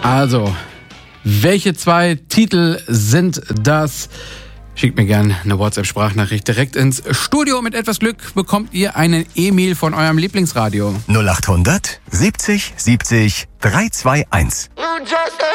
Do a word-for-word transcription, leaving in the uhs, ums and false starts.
Also, welche zwei Titel sind das? Schickt mir gerne eine WhatsApp-Sprachnachricht direkt ins Studio. Mit etwas Glück bekommt ihr einen E-Mail von eurem Lieblingsradio. null acht hundert siebzig siebzig drei zwei eins.